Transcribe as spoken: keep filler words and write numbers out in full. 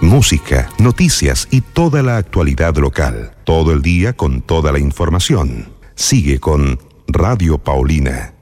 música, noticias y toda la actualidad local. Todo el día con toda la información. Sigue con Radio Paulina.